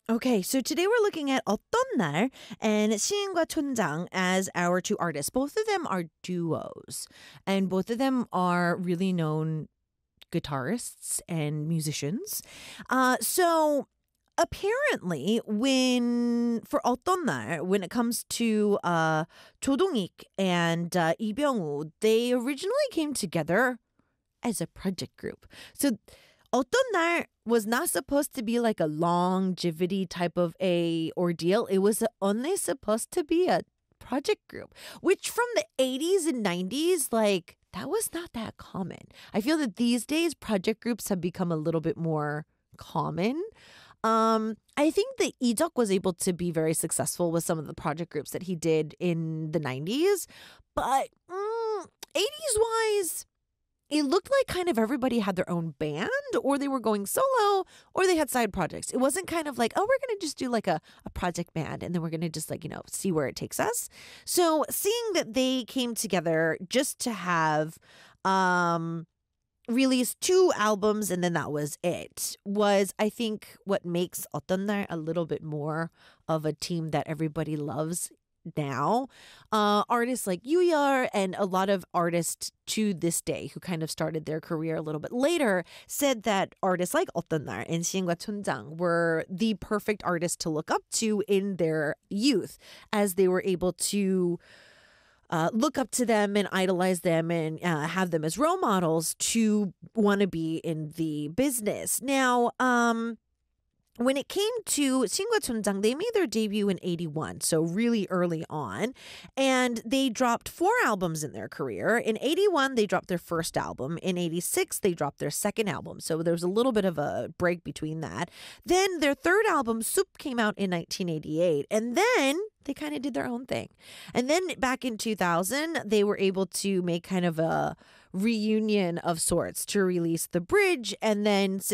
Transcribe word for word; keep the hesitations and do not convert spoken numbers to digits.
Okay, so today we're looking at 어떤 날 and 시인과 촌장 as our two artists. Both of them are duos, and both of them are really known guitarists and musicians. Uh, so apparently, when for 어떤 날, when it comes to uh, 조동익 and uh, 이병우, they originally came together as a project group. So 어떤 날 was not supposed to be like a longevity type of a ordeal. It was only supposed to be a project group, which from the eighties and nineties, like that was not that common. I feel that these days project groups have become a little bit more common. Um, I think that Ijeok was able to be very successful with some of the project groups that he did in the nineties, but mm, eighties wise, it looked like kind of everybody had their own band or they were going solo or they had side projects. It wasn't kind of like, oh, we're going to just do like a, a project band and then we're going to just like, you know, see where it takes us. So seeing that they came together just to have um, released two albums and then that was it was, I think, what makes 어떤 날 a little bit more of a team that everybody loves now. Uh, artists like Yuyar and a lot of artists to this day who kind of started their career a little bit later said that artists like 어떤 날 and 시인과 촌장 were the perfect artists to look up to in their youth as they were able to Uh, look up to them and idolize them and uh, have them as role models to want to be in the business. Now, um, when it came to 시인과 촌장, they made their debut in eighty-one, so really early on. And they dropped four albums in their career. In eighty-one, they dropped their first album. In eighty-six, they dropped their second album. So there was a little bit of a break between that. Then their third album, Soup, came out in nineteen eighty-eight. And then they kind of did their own thing. And then back in two thousand, they were able to make kind of a reunion of sorts to release The Bridge. And then